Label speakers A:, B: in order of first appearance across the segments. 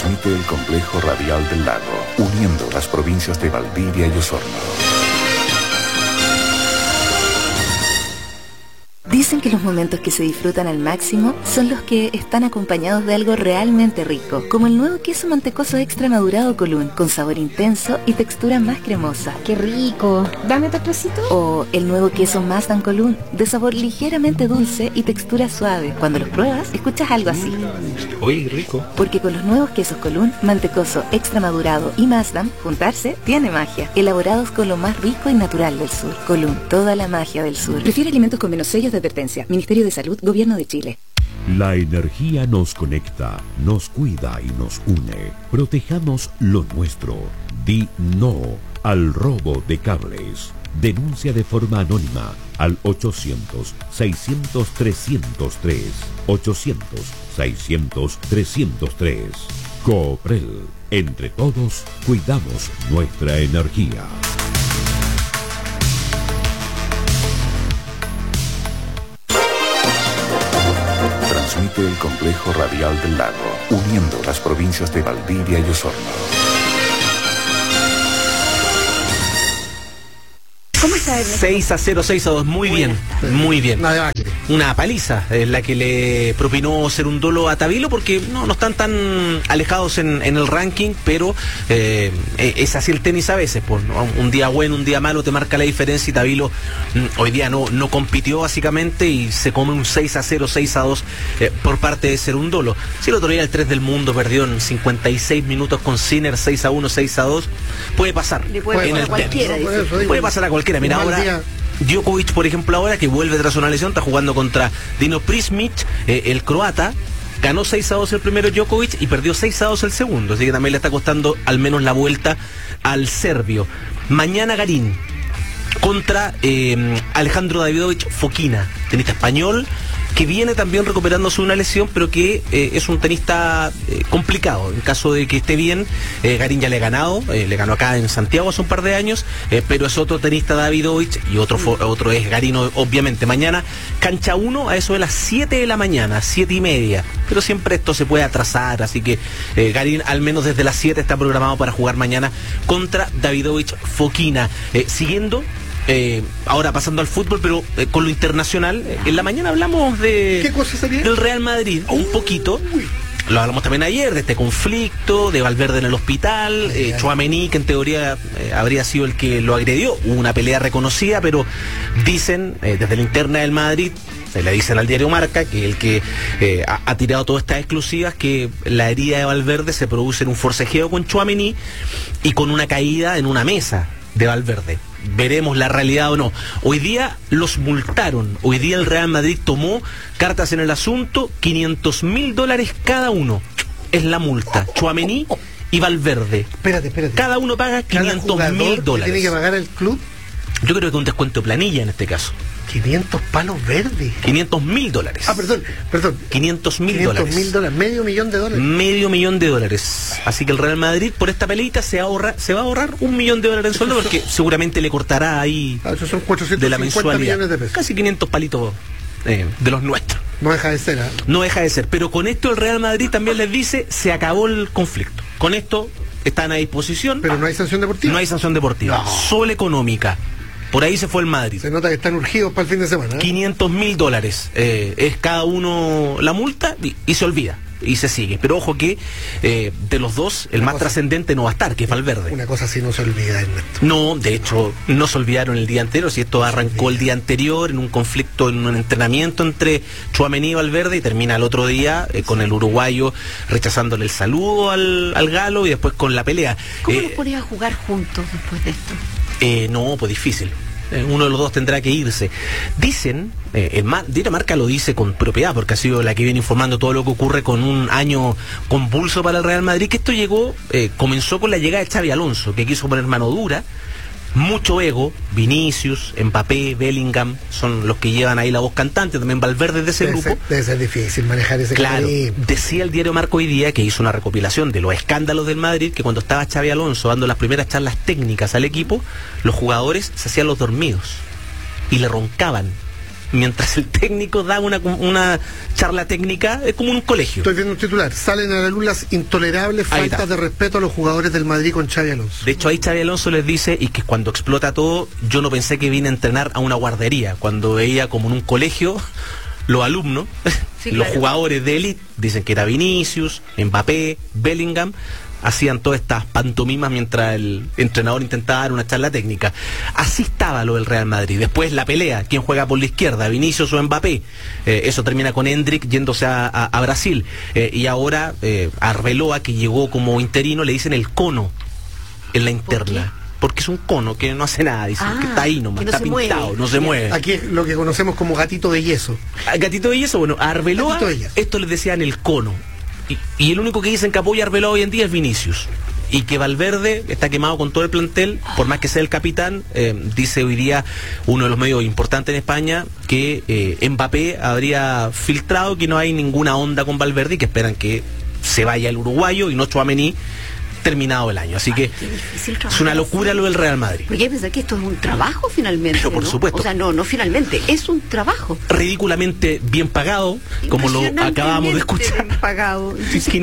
A: Transmite el complejo radial del lago, uniendo las provincias de Valdivia y Osorno.
B: Dicen que los momentos que se disfrutan al máximo son los que están acompañados de algo realmente rico, como el nuevo queso mantecoso extra madurado Colún, con sabor intenso y textura más cremosa.
C: ¡Qué rico! ¿Dame otro trocito?
B: O el nuevo queso Mazdan Colún, de sabor ligeramente dulce y textura suave. Cuando los pruebas, escuchas algo así.
D: Uy, rico.
B: Porque con los nuevos quesos Colún, mantecoso extra madurado y Mazdan, juntarse tiene magia. Elaborados con lo más rico y natural del sur. Colún, toda la magia del sur.
E: Prefiere alimentos con menos sellos de advertencia. Ministerio de Salud, Gobierno de Chile.
F: La energía nos conecta, nos cuida y nos une. Protejamos lo nuestro. Di no al robo de cables. Denuncia de forma anónima al 800-600-303. 800-600-303. Coprel. Entre todos, cuidamos nuestra energía.
A: Transmite el complejo radial del lago, uniendo las provincias de Valdivia y Osorno.
C: ¿Cómo está el
D: 6-0, 6-2, muy bien, muy bien. Una paliza es la que le propinó Cerúndolo a Tabilo, porque no están tan alejados en el ranking, pero es así el tenis a veces, pues, ¿no? Un día bueno, un día malo te marca la diferencia, y Tabilo hoy día no compitió básicamente y se come un 6-0, 6-2 por parte de Cerúndolo. Si el otro día el 3 del mundo perdió en 56 minutos con Sinner, 6-1, 6-2, puede pasar.
C: Le puede
D: en
C: pasar
D: el
C: a cualquiera,
D: tenis.
C: dice.
D: Puede pasar a cualquiera. Mira, ahora Djokovic, por ejemplo, ahora que vuelve tras una lesión, está jugando contra Dino Prismic, el croata. Ganó 6-2 el primero Djokovic y perdió 6-2 el segundo, así que también le está costando al menos la vuelta al serbio. Mañana Garín contra Alejandro Davidovich Fokina, tenista español, que viene también recuperándose una lesión, pero que es un tenista complicado. En caso de que esté bien, Garín ya le ha ganado, le ganó acá en Santiago hace un par de años, pero es otro tenista Davidovich y otro es Garín, obviamente. Mañana, cancha 1 a eso de las 7 de la mañana, 7:30, pero siempre esto se puede atrasar, así que Garín al menos desde las 7 está programado para jugar mañana contra Davidovich Fokina. Siguiendo, ahora pasando al fútbol, pero con lo internacional, en la mañana hablamos de
G: ¿qué cosa sería?
D: Del Real Madrid, un poquito. Lo hablamos también ayer, de este conflicto, de Valverde en el hospital, Tchouaméni, que en teoría habría sido el que lo agredió. Hubo una pelea reconocida, pero dicen desde la interna del Madrid, le dicen al diario Marca, que el que ha tirado todas estas exclusivas, que la herida de Valverde se produce en un forcejeo con Tchouaméni y con una caída en una mesa de Valverde. Veremos la realidad o no. Hoy día los multaron. Hoy día el Real Madrid tomó cartas en el asunto. $500.000 cada uno es la multa. Tchouaméni y Valverde.
G: Espérate.
D: Cada uno paga $500.000.
G: ¿Tiene que pagar el club?
D: Yo creo que un descuento de planilla en este caso.
G: 500 palos verdes.
D: $500.000.
G: Ah, perdón.
D: $500.000.
G: $500.000, $500.000.
D: $500.000. Así que el Real Madrid por esta peleita se va a ahorrar $1 millón en sueldo, porque seguramente le cortará ahí
G: esos son 450
D: de la mensualidad
G: millones de pesos.
D: casi 500 palitos de los nuestros.
G: No deja de ser, ¿eh?
D: No deja de ser. Pero con esto el Real Madrid también les dice, se acabó el conflicto. Con esto están a disposición.
G: Pero no hay sanción deportiva.
D: No hay sanción deportiva.
G: No.
D: Solo económica. Por ahí se fue el Madrid.
G: Se nota que están urgidos para el fin de semana, ¿eh?
D: $500.000 es cada uno la multa y se olvida. Y se sigue. Pero ojo que de los dos, el más trascendente no va a estar, que es Valverde.
G: Una cosa así no se olvida, Ernesto.
D: No, de hecho, no se olvidaron el día anterior. Si esto arrancó el día anterior en un conflicto, en un entrenamiento entre Tchouaméni y Valverde, y termina el otro día con el uruguayo rechazándole el saludo al galo y después con la pelea.
C: ¿Cómo los podía jugar juntos después de esto?
D: No, pues difícil. Uno de los dos tendrá que irse. Dicen, Dinamarca lo dice con propiedad, porque ha sido la que viene informando todo lo que ocurre con un año convulso para el Real Madrid, que esto comenzó con la llegada de Xabi Alonso, que quiso poner mano dura. Mucho ego, Vinicius, Mbappé, Bellingham son los que llevan ahí la voz cantante, también Valverde de ese grupo.
G: Debe ser difícil manejar ese
D: Claro,
G: cariño.
D: decía el diario Marco hoy día, que hizo una recopilación de los escándalos del Madrid, que cuando estaba Xabi Alonso dando las primeras charlas técnicas al equipo, los jugadores se hacían los dormidos y le roncaban mientras el técnico da una charla técnica, es como un colegio.
G: Estoy viendo un titular. Salen a la luz las intolerables faltas de respeto a los jugadores del Madrid con Xabi Alonso.
D: De hecho, ahí Xabi Alonso les dice, y que cuando explota todo, yo no pensé que vine a entrenar a una guardería. Cuando veía como en un colegio, los alumnos, los jugadores de élite, dicen que era Vinicius, Mbappé, Bellingham, hacían todas estas pantomimas mientras el entrenador intentaba dar una charla técnica. Así estaba lo del Real Madrid. Después la pelea, quién juega por la izquierda, Vinicius o Mbappé. Eso termina con Hendrik yéndose a Brasil. Y ahora a Arbeloa, que llegó como interino, le dicen el cono en la interna. Porque es un cono que no hace nada, dicen que está ahí nomás, está pintado, no se mueve.
G: Aquí es lo que conocemos como gatito de yeso.
D: Gatito de yeso, bueno, a Arbeloa, esto les decían el cono. Y el único que dicen que apoya a Arbeloa hoy en día es Vinicius. Y que Valverde está quemado con todo el plantel, por más que sea el capitán, dice hoy día uno de los medios importantes en España, que Mbappé habría filtrado que no hay ninguna onda con Valverde y que esperan que se vaya el uruguayo y no Tchouaméni terminado el año. Así que es una locura lo del Real Madrid.
C: Porque hay que pensar que esto es un trabajo finalmente.
D: Pero por supuesto.
C: O sea, no finalmente, es un trabajo.
D: Ridículamente bien pagado, como lo acabamos de escuchar.
C: Bien pagado.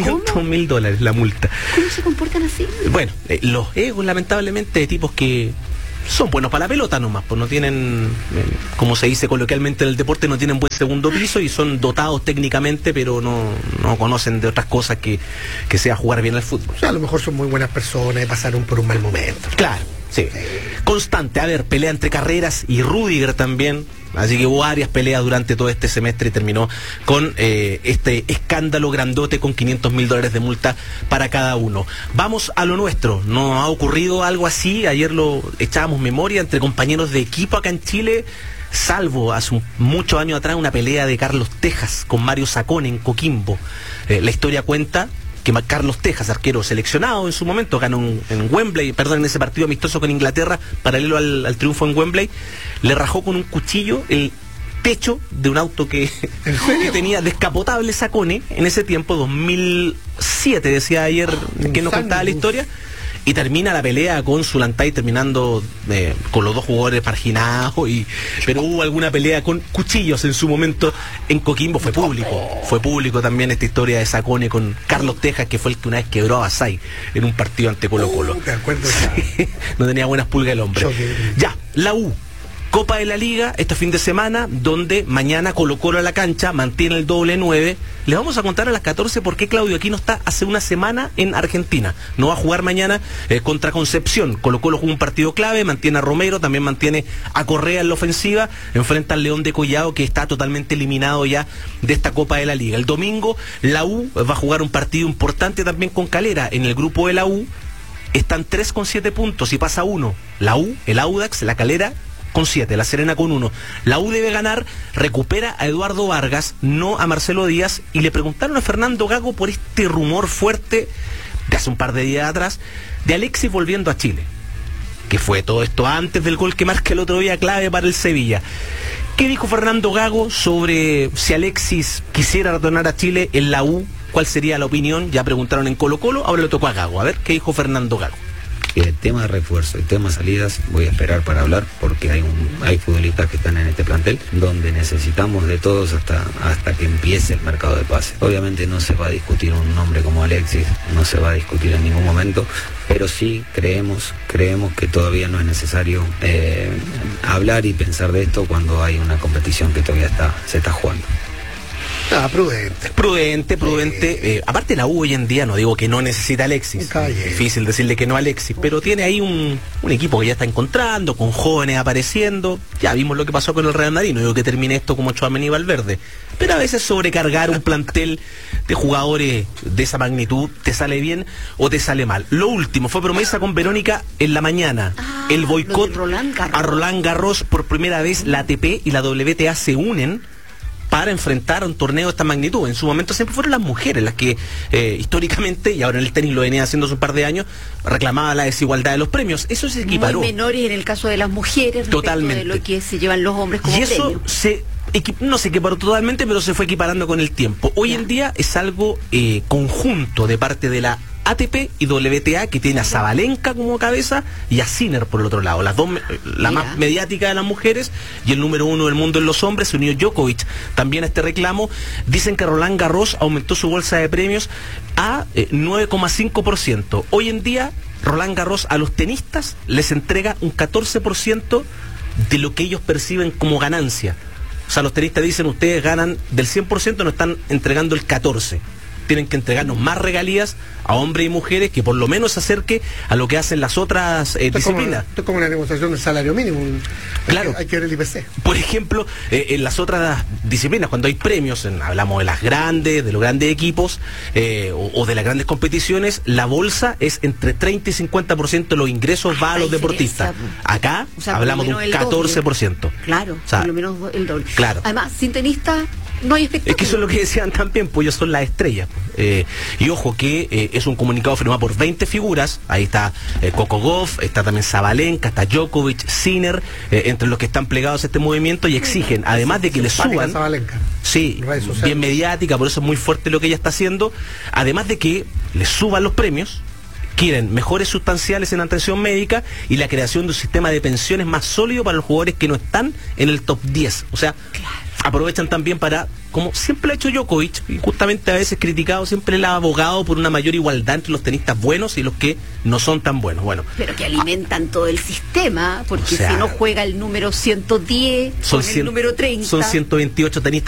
D: $500,000 la multa.
C: ¿Cómo se comportan así?
D: Bueno, los egos lamentablemente de tipos que son buenos para la pelota nomás, pues no tienen, como se dice coloquialmente en el deporte, no tienen buen segundo piso y son dotados técnicamente, pero no conocen de otras cosas que sea jugar bien al fútbol.
G: O sea, a lo mejor son muy buenas personas y pasaron por un mal momento.
D: Claro, sí. Constante, a ver, pelea entre Carreras y Rüdiger también. Así que hubo varias peleas durante todo este semestre y terminó con este escándalo grandote con $500,000 de multa para cada uno. Vamos a lo nuestro. ¿No ha ocurrido algo así? Ayer lo echábamos memoria entre compañeros de equipo acá en Chile, salvo hace muchos años atrás una pelea de Carlos Tejas con Mario Sacone en Coquimbo. La historia cuenta que Carlos Tejas, arquero seleccionado en su momento, ganó en Wembley, en ese partido amistoso con Inglaterra, paralelo al triunfo en Wembley, le rajó con un cuchillo el techo de un auto que tenía descapotable Sacone en ese tiempo, 2007, decía ayer que nos contaba la historia. Y termina la pelea con Zulantay terminando con los dos jugadores marginados, pero hubo alguna pelea con cuchillos en su momento en Coquimbo, fue público también esta historia de Sacone con Carlos Tejas, que fue el que una vez quebró a Basay en un partido ante Colo Colo.
G: ¿Te acuerdas?
D: Sí, no tenía buenas pulgas el hombre. Ya, la U. Copa de la Liga, este fin de semana, donde mañana Colo Colo a la cancha, mantiene el doble 9. Les vamos a contar a las 14 por qué Claudio Aquino está hace una semana en Argentina. No va a jugar mañana contra Concepción. Colo Colo juega un partido clave, mantiene a Romero, también mantiene a Correa en la ofensiva, enfrenta al León de Collado, que está totalmente eliminado ya de esta Copa de la Liga. El domingo la U va a jugar un partido importante también con Calera. En el grupo de la U están 3 con 7 puntos y pasa uno. La U, el Audax, la Calera con 7, la Serena con 1. La U debe ganar, recupera a Eduardo Vargas, no a Marcelo Díaz, y le preguntaron a Fernando Gago por este rumor fuerte de hace un par de días atrás de Alexis volviendo a Chile, que fue todo esto antes del gol que marca el otro día clave para el Sevilla. ¿Qué dijo Fernando Gago sobre si Alexis quisiera retornar a Chile en la U? ¿Cuál sería la opinión? Ya preguntaron en Colo Colo, ahora le tocó a Gago. A ver, ¿qué dijo Fernando Gago?
H: El tema de refuerzo, el tema de salidas, voy a esperar para hablar porque hay futbolistas que están en este plantel donde necesitamos de todos hasta que empiece el mercado de pases. Obviamente no se va a discutir un nombre como Alexis, no se va a discutir en ningún momento, pero sí creemos que todavía no es necesario hablar y pensar de esto cuando hay una competición que todavía se está jugando.
D: Prudente. Aparte la U hoy en día, no digo que no necesita a Alexis, difícil decirle que no a Alexis, pero tiene ahí un equipo que ya está encontrando, con jóvenes apareciendo. Ya vimos lo que pasó con el Real Madrid, no digo que termine esto como Tchouaméni y Valverde, pero a veces sobrecargar un plantel de jugadores de esa magnitud te sale bien o te sale mal. Lo último, fue promesa con Verónica en la mañana, el boicot a Roland Garros. Por primera vez la ATP y la WTA se unen para enfrentar un torneo de esta magnitud. En su momento siempre fueron las mujeres las que históricamente, y ahora en el tenis lo venía haciendo hace un par de años, reclamaban la desigualdad de los premios. Eso se equiparó.
C: Muy menores en el caso de las mujeres,
D: totalmente,
C: de lo que se llevan los hombres como premio.
D: Y eso no se equiparó totalmente, pero se fue equiparando con el tiempo. Hoy en día es algo conjunto de parte de la ATP y WTA, que tiene a Sabalenka como cabeza y a Sinner por el otro lado. Las dos, la más mediática de las mujeres y el número 1 del mundo en los hombres. Se unió Djokovic también a este reclamo. Dicen que Roland Garros aumentó su bolsa de premios a 9,5%. Hoy en día Roland Garros a los tenistas les entrega un 14% de lo que ellos perciben como ganancia. O sea, los tenistas dicen, ustedes ganan del 100%, nos están entregando el 14%. Tienen que entregarnos más regalías a hombres y mujeres que por lo menos se acerque a lo que hacen las otras disciplinas.
G: Esto es como una negociación del salario mínimo.
D: Claro.
G: Hay que ver el IPC.
D: Por ejemplo, en las otras disciplinas, cuando hay premios, hablamos de las grandes, de los grandes equipos o de las grandes competiciones, la bolsa es entre 30 y 50% de los ingresos va a los deportistas. Acá hablamos de un 14%.
C: Claro,
D: o sea,
C: por lo menos el doble.
D: Claro.
C: Además, sin tenistas no hay espectáculo.
D: Es que eso es lo que decían también, pues ellos son las estrellas. Y ojo que es un comunicado firmado por 20 figuras. Ahí está Coco Gauff, está también Sabalenka, está Djokovic, Sinner, entre los que están plegados a este movimiento y exigen, además de que les suban, sí, bien mediática, por eso es muy fuerte lo que ella está haciendo, además de que les suban los premios, quieren mejores sustanciales en atención médica y la creación de un sistema de pensiones más sólido para los jugadores que no están en el top 10. O sea, aprovechan también para, como siempre ha hecho Djokovic, y justamente a veces criticado, siempre el abogado por una mayor igualdad entre los tenistas buenos y los que no son tan buenos. Bueno,
C: pero que alimentan todo el sistema, porque si no juega el número 110,
D: son
C: con el número 30.
D: Son 128 tenistas